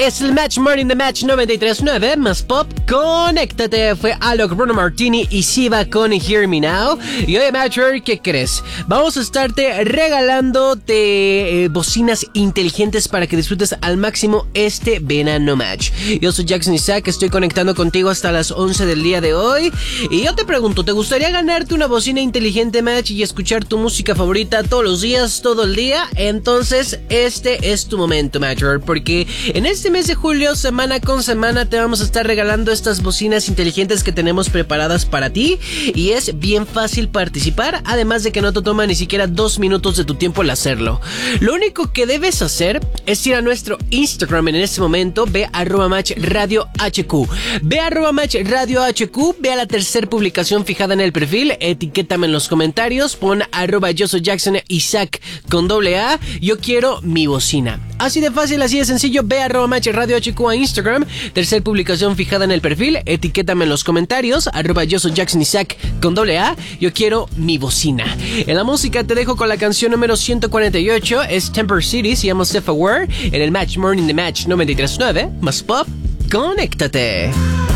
Es el Match Morning de Match 93.9 más pop. Conéctate. Fue Alok, Bruno Martini y Siva con Hear Me Now. Y hoy, Matcher, ¿qué crees? Vamos a estarte regalándote bocinas inteligentes para que disfrutes al máximo este verano Match. Yo soy Jackson Isaac, estoy conectando contigo hasta las 11 del día de hoy. Y yo te pregunto, ¿te gustaría ganarte una bocina inteligente Match y escuchar tu música favorita todos los días, todo el día? Entonces este es tu momento, Matcher, porque en este mes de julio, semana con semana, te vamos a estar regalando estas bocinas inteligentes que tenemos preparadas para ti. Y es bien fácil participar, además de que no te toma ni siquiera 2 minutos de tu tiempo el hacerlo. Lo único que debes hacer es ir a nuestro Instagram en este momento. Ve @matchradiohq. Ve @matchradiohq. Ve a la tercera publicación fijada en el perfil. Etiquétame en los comentarios. Pon @yo soy Jackson Isaac con AA. Yo quiero mi bocina. Así de fácil, así de sencillo. Ve @matchradiohq a Instagram. Tercera publicación fijada en el perfil. Etiquétame en los comentarios. @yo soy Jackson Isaac con AA. Yo quiero mi bocina. En la música te dejo con la canción número 148. Es Temper City. Se llama Self Aware. En el Match Morning de Match 93.9 más pop. Conéctate.